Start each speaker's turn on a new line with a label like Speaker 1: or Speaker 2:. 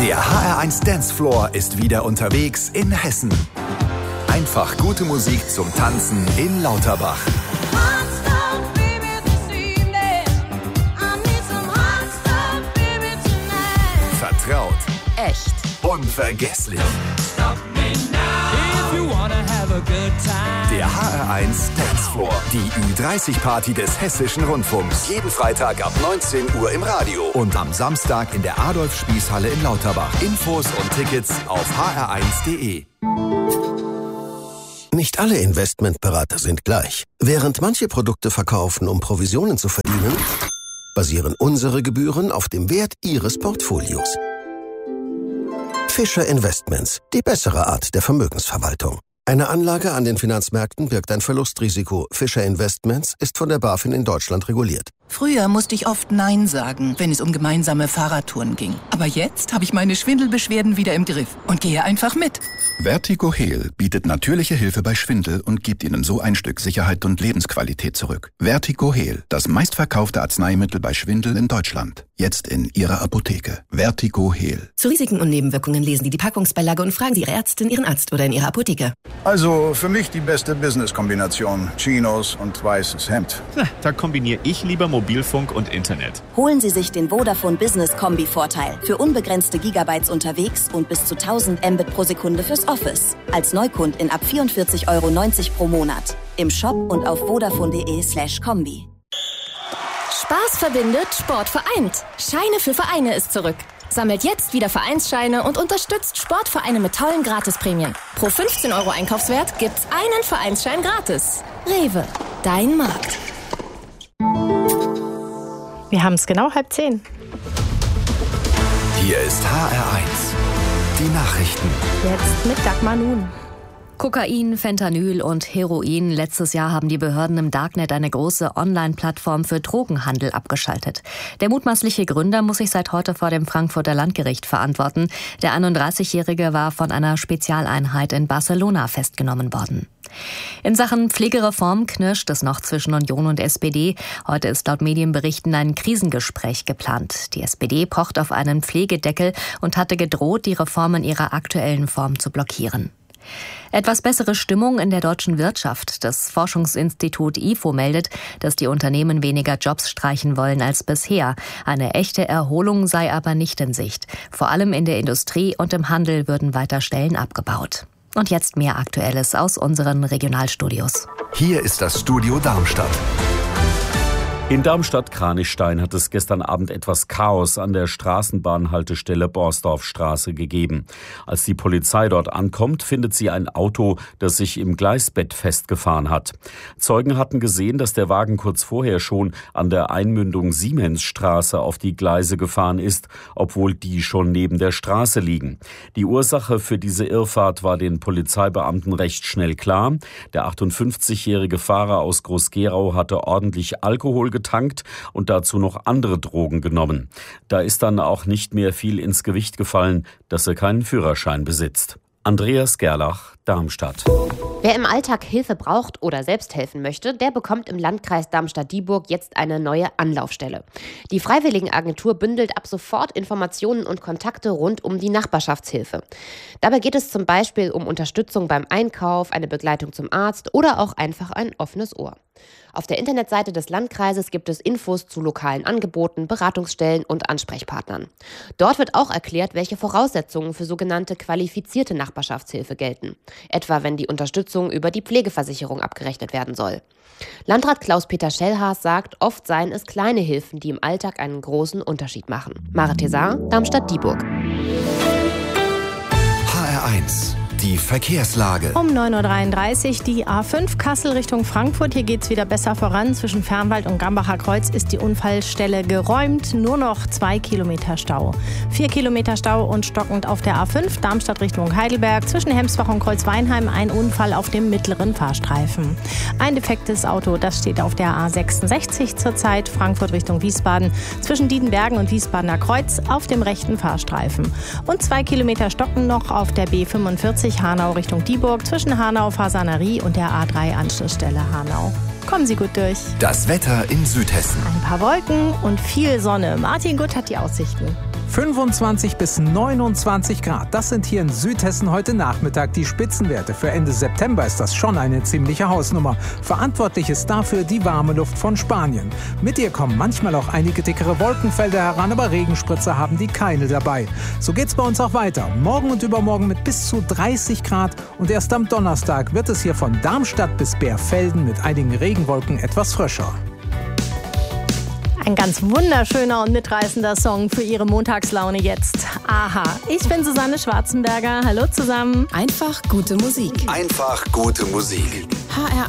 Speaker 1: Der HR1 Dancefloor ist wieder unterwegs in Hessen. Einfach gute Musik zum Tanzen in Lauterbach. Vertraut.
Speaker 2: Echt.
Speaker 1: Unvergesslich. Der HR1 Dancefloor. Die Ü30-Party des Hessischen Rundfunks. Jeden Freitag ab 19 Uhr im Radio. Und am Samstag in der Adolf-Spieß-Halle in Lauterbach. Infos und Tickets auf hr1.de.
Speaker 3: Nicht alle Investmentberater sind gleich. Während manche Produkte verkaufen, um Provisionen zu verdienen, basieren unsere Gebühren auf dem Wert Ihres Portfolios. Fischer Investments, die bessere Art der Vermögensverwaltung. Eine Anlage an den Finanzmärkten birgt ein Verlustrisiko. Fischer Investments ist von der BaFin in Deutschland reguliert.
Speaker 4: Früher musste ich oft Nein sagen, wenn es um gemeinsame Fahrradtouren ging. Aber jetzt habe ich meine Schwindelbeschwerden wieder im Griff und gehe einfach mit.
Speaker 5: Vertigo Heal bietet natürliche Hilfe bei Schwindel und gibt Ihnen so ein Stück Sicherheit und Lebensqualität zurück. Vertigo Heal, das meistverkaufte Arzneimittel bei Schwindel in Deutschland. Jetzt in Ihrer Apotheke. Vertigo Heal.
Speaker 6: Zu Risiken und Nebenwirkungen lesen Sie die Packungsbeilage und fragen Sie Ihre Ärztin, Ihren Arzt oder in Ihrer Apotheke.
Speaker 7: Also für mich die beste Business-Kombination. Chinos und weißes Hemd.
Speaker 8: Da kombiniere ich lieber Mobilfunk und Internet.
Speaker 9: Holen Sie sich den Vodafone Business Kombi-Vorteil. Für unbegrenzte Gigabytes unterwegs und bis zu 1000 Mbit pro Sekunde fürs Office. Als Neukundin ab 44,90 € pro Monat. Im Shop und auf vodafone.de/kombi.
Speaker 2: Spaß verbindet, Sport vereint. Scheine für Vereine ist zurück. Sammelt jetzt wieder Vereinsscheine und unterstützt Sportvereine mit tollen Gratisprämien. Pro 15 € Einkaufswert gibt's einen Vereinsschein gratis. Rewe, dein Markt.
Speaker 10: Wir haben es genau 9:30.
Speaker 1: Hier ist HR1. Die Nachrichten.
Speaker 10: Jetzt mit Dagmar Nun.
Speaker 11: Kokain, Fentanyl und Heroin. Letztes Jahr haben die Behörden im Darknet eine große Online-Plattform für Drogenhandel abgeschaltet. Der mutmaßliche Gründer muss sich seit heute vor dem Frankfurter Landgericht verantworten. Der 31-Jährige war von einer Spezialeinheit in Barcelona festgenommen worden. In Sachen Pflegereform knirscht es noch zwischen Union und SPD. Heute ist laut Medienberichten ein Krisengespräch geplant. Die SPD pocht auf einen Pflegedeckel und hatte gedroht, die Reform in ihrer aktuellen Form zu blockieren. Etwas bessere Stimmung in der deutschen Wirtschaft. Das Forschungsinstitut IFO meldet, dass die Unternehmen weniger Jobs streichen wollen als bisher. Eine echte Erholung sei aber nicht in Sicht. Vor allem in der Industrie und im Handel würden weiter Stellen abgebaut. Und jetzt mehr Aktuelles aus unseren Regionalstudios.
Speaker 1: Hier ist das Studio Darmstadt.
Speaker 12: In Darmstadt-Kranichstein hat es gestern Abend etwas Chaos an der Straßenbahnhaltestelle Borsdorfstraße gegeben. Als die Polizei dort ankommt, findet sie ein Auto, das sich im Gleisbett festgefahren hat. Zeugen hatten gesehen, dass der Wagen kurz vorher schon an der Einmündung Siemensstraße auf die Gleise gefahren ist, obwohl die schon neben der Straße liegen. Die Ursache für diese Irrfahrt war den Polizeibeamten recht schnell klar. Der 58-jährige Fahrer aus Groß-Gerau hatte ordentlich Alkohol getankt und dazu noch andere Drogen genommen. Da ist dann auch nicht mehr viel ins Gewicht gefallen, dass er keinen Führerschein besitzt. Andreas Gerlach, Darmstadt.
Speaker 13: Wer im Alltag Hilfe braucht oder selbst helfen möchte, der bekommt im Landkreis Darmstadt-Dieburg jetzt eine neue Anlaufstelle. Die Freiwilligenagentur bündelt ab sofort Informationen und Kontakte rund um die Nachbarschaftshilfe. Dabei geht es zum Beispiel um Unterstützung beim Einkauf, eine Begleitung zum Arzt oder auch einfach ein offenes Ohr. Auf der Internetseite des Landkreises gibt es Infos zu lokalen Angeboten, Beratungsstellen und Ansprechpartnern. Dort wird auch erklärt, welche Voraussetzungen für sogenannte qualifizierte Nachbarschaftshilfe gelten, etwa wenn die Unterstützung über die Pflegeversicherung abgerechnet werden soll. Landrat Klaus-Peter Schellhaas sagt, oft seien es kleine Hilfen, die im Alltag einen großen Unterschied machen. Mare Thesar, Darmstadt-Dieburg.
Speaker 1: HR1. Die Verkehrslage.
Speaker 10: Um 9:33 Uhr die A5 Kassel Richtung Frankfurt. Hier geht es wieder besser voran. Zwischen Fernwald und Gambacher Kreuz ist die Unfallstelle geräumt. Nur noch 2 Kilometer Stau. 4 Kilometer Stau und stockend auf der A5 Darmstadt Richtung Heidelberg. Zwischen Hemsbach und Kreuzweinheim ein Unfall auf dem mittleren Fahrstreifen. Ein defektes Auto, das steht auf der A66 zurzeit. Frankfurt Richtung Wiesbaden. Zwischen Diedenbergen und Wiesbadener Kreuz auf dem rechten Fahrstreifen. Und 2 Kilometer stocken noch auf der B45 Hanau Richtung Dieburg zwischen Hanau, Fasanerie und der A3 Anschlussstelle Hanau. Kommen Sie gut durch.
Speaker 1: Das Wetter in Südhessen.
Speaker 10: Ein paar Wolken und viel Sonne. Martin Gutt hat die Aussichten.
Speaker 14: 25 bis 29 Grad, das sind hier in Südhessen heute Nachmittag die Spitzenwerte. Für Ende September ist das schon eine ziemliche Hausnummer. Verantwortlich ist dafür die warme Luft von Spanien. Mit ihr kommen manchmal auch einige dickere Wolkenfelder heran, aber Regenspritzer haben die keine dabei. So geht's bei uns auch weiter. Morgen und übermorgen mit bis zu 30 Grad und erst am Donnerstag wird es hier von Darmstadt bis Bärfelden mit einigen Regenwolken etwas frischer.
Speaker 10: Ein ganz wunderschöner und mitreißender Song für Ihre Montagslaune jetzt. Aha, ich bin Susanne Schwarzenberger. Hallo zusammen.
Speaker 6: Einfach gute Musik.
Speaker 1: Einfach gute Musik.
Speaker 6: HR